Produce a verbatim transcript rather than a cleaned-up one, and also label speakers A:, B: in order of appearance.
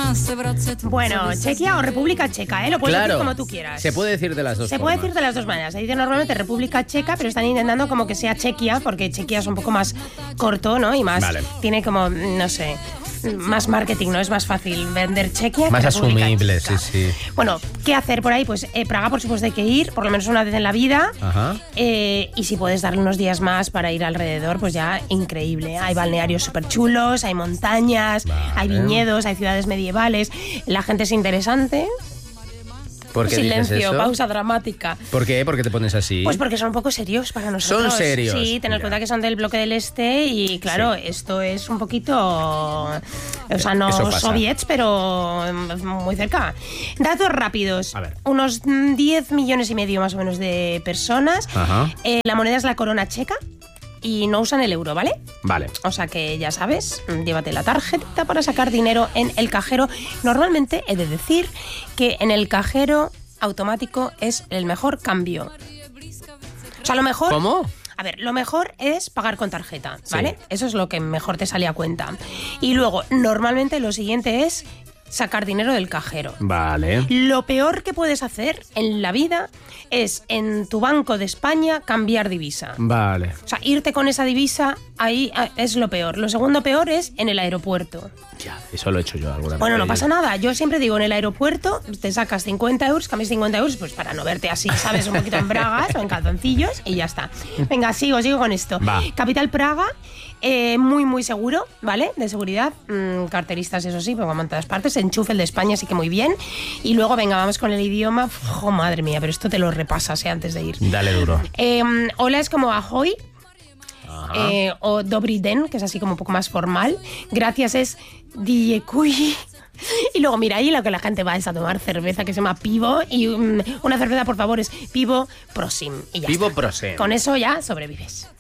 A: Bueno, Chequia o República Checa, ¿eh? Lo puedes
B: Claro,
A: decir como tú quieras.
B: se puede decir de las dos
A: Se
B: formas.
A: puede decir de las dos maneras. Se dice normalmente República Checa, pero están intentando como que sea Chequia, porque Chequia es un poco más corto, ¿no? Y más,
B: Vale.
A: tiene como, no sé, más marketing, ¿no? Es más fácil vender Chequia
B: Más
A: que República
B: asumible,
A: Checa.
B: sí, sí.
A: Bueno, ¿qué hacer por ahí? Pues eh, Praga, por supuesto, hay que ir, por lo menos una vez en la vida.
B: Ajá.
A: Eh, y si puedes darle unos días más para ir alrededor, pues ya increíble. Hay balnearios súper chulos, hay montañas,
B: Vale.
A: hay viñedos, hay ciudades medievales. La gente es interesante.
B: ¿Por qué dices
A: Silencio,
B: eso?
A: pausa dramática.
B: ¿Por qué? ¿Por qué te pones así?
A: Pues porque son un poco serios para nosotros.
B: ¿Son serios?
A: Sí, tener en
B: Ya.
A: cuenta que son del bloque del Este y claro,
B: Sí.
A: esto es un poquito, o sea, no
B: Eso pasa.
A: soviets, pero mm, muy cerca. Datos rápidos.
B: A ver.
A: Unos mm, diez millones y medio más o menos de personas.
B: Ajá.
A: Eh, la moneda es la corona checa y no usan el euro, ¿vale?
B: Vale.
A: O sea que ya sabes, mm, llévate la tarjeta para sacar dinero en el cajero. Normalmente he de decir que en el cajero automático es el mejor cambio. O sea, lo mejor...
B: ¿Cómo?
A: A ver, lo mejor es pagar con tarjeta,
B: Sí.
A: ¿vale? Eso es lo que mejor te sale a cuenta. Y luego, normalmente lo siguiente es sacar dinero del cajero.
B: Vale.
A: Lo peor que puedes hacer en la vida es en tu Banco de España cambiar divisa.
B: Vale.
A: O sea, irte con esa divisa, ahí ah, es lo peor. Lo segundo peor es en el aeropuerto.
B: Ya, eso lo he hecho yo alguna vez.
A: Bueno, no pasa nada. Yo siempre digo, en el aeropuerto te sacas cincuenta euros, cambias cincuenta euros, pues para no verte así, ¿sabes? Un poquito en bragas o en calzoncillos y ya está. Venga, sigo, sigo con esto.
B: Va.
A: Capital Praga, eh, muy, muy seguro, ¿vale? De seguridad. Mm, carteristas, eso sí, porque van en todas partes. Enchufe, el de España, sí que muy bien. Y luego, venga, vamos con el idioma. ¡Oh, madre mía! Pero esto te lo repasas, ¿eh? Antes de ir.
B: Dale duro.
A: Eh, hola es como ahoy.
B: Ajá.
A: Eh, o Dobry den, que es así como un poco más formal. Gracias es Diekuyi. Y luego, mira, ahí lo que la gente va es a tomar cerveza que se llama Pivo. Y um, una cerveza, por favor, es Pivo Prosim. Y ya
B: Pivo
A: está.
B: Prosim.
A: Con eso ya sobrevives.